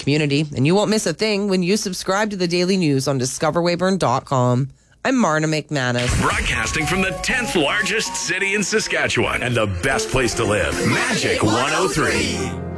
community, and you won't miss a thing when you subscribe to the Daily News on discoverweyburn.com. I'm Marna McManus. Broadcasting from the 10th largest city in Saskatchewan and the best place to live, Magic 103.